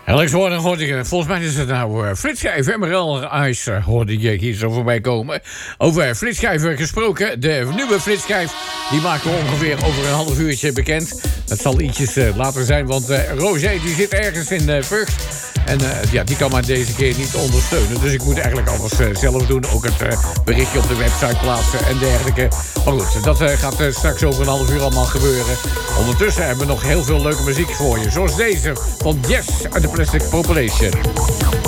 Alex Warner hoorde je. Volgens mij is het nou Flitschijver. Emerald Ice hoorde je hier zo voorbij komen. Over Flitschijver gesproken. De nieuwe Flitschijf die maken we ongeveer over een half uurtje bekend. Dat zal ietsjes later zijn, want Roger die zit ergens in Vught. En ja, die kan maar deze keer niet ondersteunen. Dus ik moet eigenlijk alles zelf doen. Ook het berichtje op de website plaatsen en dergelijke. Maar goed, dat gaat straks over een half uur allemaal gebeuren. Ondertussen hebben we nog heel veel leuke muziek voor je. Zoals deze van Yes and the Plastic Population.